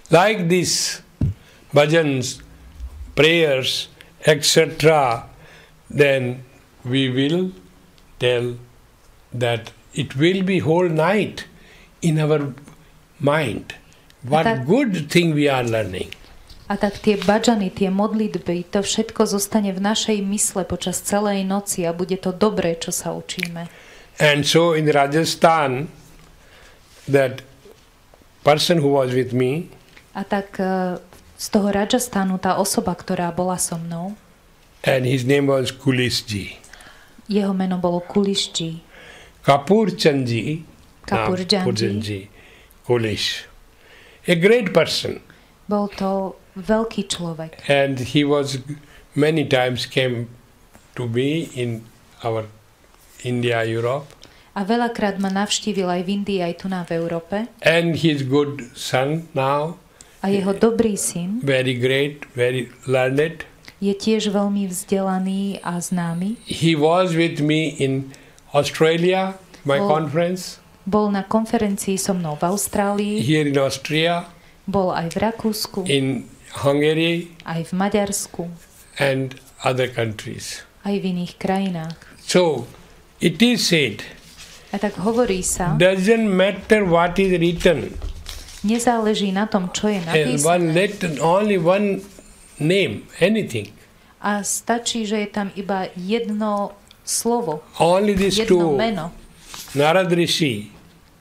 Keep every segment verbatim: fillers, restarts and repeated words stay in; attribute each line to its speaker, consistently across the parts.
Speaker 1: like this bhajans, prayers, et cetera, then we will tell that it will be whole night in our mind. What tak, good thing we are learning.
Speaker 2: A tak tie bhajany, tie modlitby, to všetko zostane v našej mysle počas celej noci a bude to dobré, čo sa učíme.
Speaker 1: And so in Rajasthan, that person who was with me,
Speaker 2: a tak z toho Rajasthanu tá osoba, ktorá bola so mnou,
Speaker 1: and his name was Kulishji.
Speaker 2: Jeho meno bolo Kulishji.
Speaker 1: Kapurchandji,
Speaker 2: Kapurchandji,
Speaker 1: Kulish. A great person.
Speaker 2: Bol to veľký človek.
Speaker 1: And he was many times came to me in our India, Europe.
Speaker 2: A veľakrát ma navštívil aj v Indii, aj tu na v Európe.
Speaker 1: And his good son now.
Speaker 2: A jeho dobrý syn.
Speaker 1: Very great, very learned.
Speaker 2: Je tiež veľmi vzdelaný a známy.
Speaker 1: He was with me in Australia, my bol, conference.
Speaker 2: Bol na konferencii so mnou v Austrálii.
Speaker 1: Here in Austria.
Speaker 2: Bol aj v Rakúsku.
Speaker 1: In Hungary.
Speaker 2: Aj v Maďarsku.
Speaker 1: And other countries.
Speaker 2: Aj v iných krajinách.
Speaker 1: So, it is said.
Speaker 2: A tak hovorí sa.
Speaker 1: Doesn't matter what is written.
Speaker 2: Nezáleží na tom, čo je napísané.
Speaker 1: One let only one name, anything.
Speaker 2: A stačí, že je tam iba jedno slovo.
Speaker 1: Only these
Speaker 2: jedno
Speaker 1: two.
Speaker 2: Meno.
Speaker 1: Narad Rishi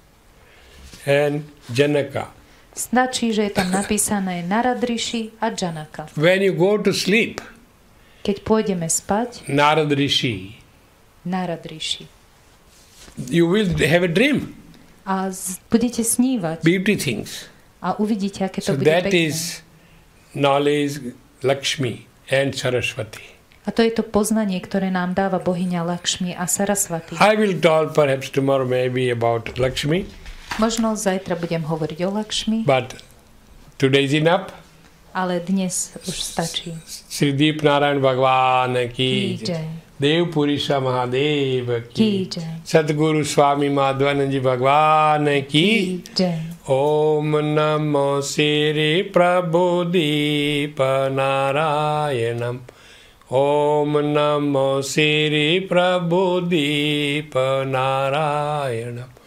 Speaker 1: and Janaka.
Speaker 2: Stačí, že je tam napísané Narad Rishi a Janaka.
Speaker 1: When you go to sleep,
Speaker 2: keď pôjdeme spať,
Speaker 1: Narad Rishi,
Speaker 2: Narad Rishi,
Speaker 1: you will have a dream.
Speaker 2: A z, budete snívať.
Speaker 1: Beauty things.
Speaker 2: A uvidíte, aké to
Speaker 1: so
Speaker 2: bude
Speaker 1: that
Speaker 2: pekné.
Speaker 1: Is knowledge Lakshmi and Saraswati.
Speaker 2: A to je to poznanie, ktoré nám dáva bohyňa Lakshmi a Saraswati.
Speaker 1: I will talk perhaps tomorrow maybe about Lakshmi.
Speaker 2: Možno zajtra budem hovoriť o Lakshmi.
Speaker 1: But today is enough.
Speaker 2: Ale dnes už stačí.
Speaker 1: Sri Deep Narayan Bhagwan ki
Speaker 2: jai.
Speaker 1: Dev Purisha Mahadev ki
Speaker 2: jai.
Speaker 1: Sadguru Swami Madhvanand Ji Bhagwan ki
Speaker 2: jai.
Speaker 1: Om Namo Sri Prabhudeep Narayanam. Om Namo Sri Prabhudeep Narayanam.